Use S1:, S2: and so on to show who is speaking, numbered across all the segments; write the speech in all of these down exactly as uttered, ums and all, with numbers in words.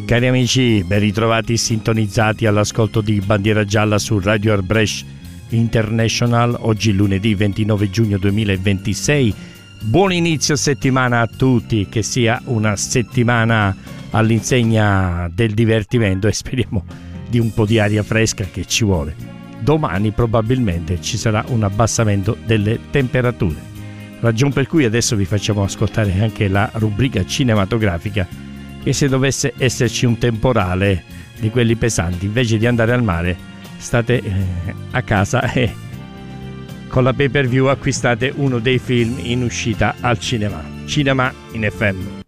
S1: Cari amici, ben ritrovati sintonizzati all'ascolto di Bandiera Gialla su Radio Arbresh International. Oggi lunedì ventinove giugno duemilaventisei. Buon inizio settimana a tutti, che sia una settimana all'insegna del divertimento e speriamo di un po' di aria fresca che ci vuole. Domani probabilmente ci sarà un abbassamento delle temperature, ragion per cui adesso vi facciamo ascoltare anche la rubrica cinematografica, che se dovesse esserci un temporale di quelli pesanti, invece di andare al mare state eh, a casa e con la pay per view acquistate uno dei film in uscita al cinema. Cinema in F M.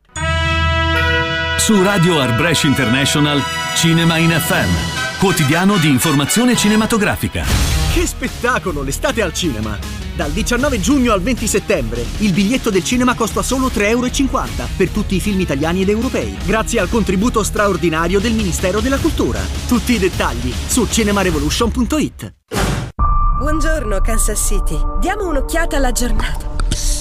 S2: Su Radio Arbresh International, Cinema in F M, quotidiano di informazione cinematografica.
S3: Che spettacolo, l'estate al cinema! Dal diciannove giugno al venti settembre il biglietto del cinema costa solo tre e cinquanta euro per tutti i film italiani ed europei, grazie al contributo straordinario del Ministero della Cultura. Tutti i dettagli su cinemarevolution punto it.
S4: Buongiorno Kansas City, diamo un'occhiata alla giornata.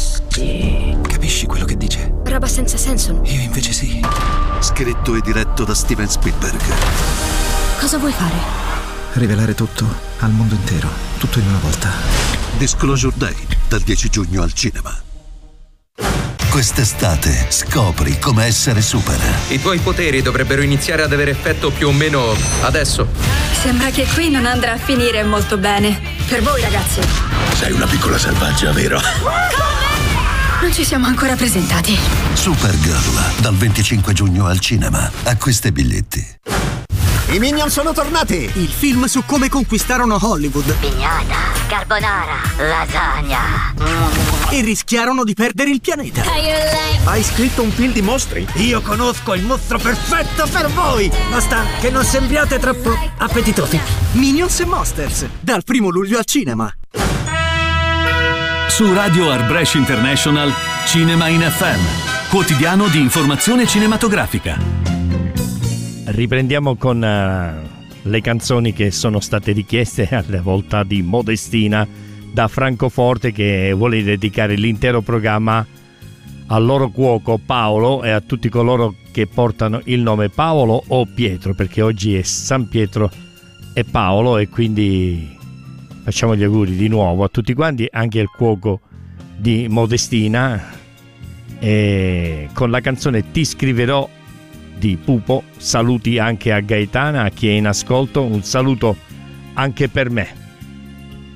S5: Capisci quello che dice?
S4: Roba senza senso.
S5: Io invece sì. Scritto e diretto da Steven Spielberg.
S4: Cosa vuoi fare?
S5: Rivelare tutto al mondo intero, tutto in una volta. Disclosure Day, dal dieci giugno al cinema. Quest'estate scopri come essere super.
S6: I tuoi poteri dovrebbero iniziare ad avere effetto più o meno adesso.
S7: Sembra che qui non andrà a finire molto bene. Per voi ragazzi.
S8: Sei una piccola selvaggia, vero?
S7: Non ci siamo ancora presentati.
S5: Supergirl, dal venticinque giugno al cinema. Acquista i biglietti.
S3: I Minion sono tornati! Il film su come conquistarono Hollywood.
S9: Pignata, carbonara, lasagna.
S3: E rischiarono di perdere il pianeta.
S10: Hai scritto un film di mostri?
S3: Io conosco il mostro perfetto per voi! Basta che non sembriate troppo appetitosi. Minions e Monsters, dal primo luglio al cinema.
S2: Su Radio Arbresh International, Cinema in F M, quotidiano di informazione cinematografica.
S1: Riprendiamo con uh, le canzoni che sono state richieste alla volta di Modestina da Francoforte, che vuole dedicare l'intero programma al loro cuoco Paolo e a tutti coloro che portano il nome Paolo o Pietro, perché oggi è San Pietro e Paolo, e quindi facciamo gli auguri di nuovo a tutti quanti, anche al cuoco di Modestina, e con la canzone Ti scriverò di Pupo. Saluti anche a Gaetana, a chi è in ascolto, un saluto anche per me.